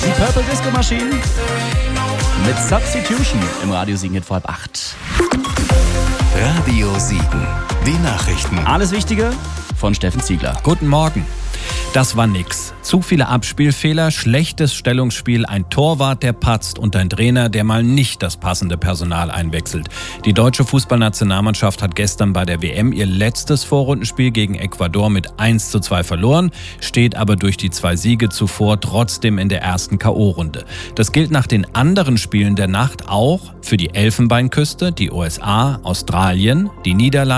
Die Purple Disco Machine mit Substitution im Radio Siegen Hit vor 7:30. Radio Siegen. Die Nachrichten. Alles Wichtige von Steffen Ziegler. Guten Morgen. Das war nix. Zu viele Abspielfehler, schlechtes Stellungsspiel, ein Torwart, der patzt und ein Trainer, der mal nicht das passende Personal einwechselt. Die deutsche Fußballnationalmannschaft hat gestern bei der WM ihr letztes Vorrundenspiel gegen Ecuador mit 1:2 verloren, steht aber durch die 2 Siege zuvor trotzdem in der ersten K.O.-Runde. Das gilt nach den anderen Spielen der Nacht auch für die Elfenbeinküste, die USA, Australien, die Niederlande,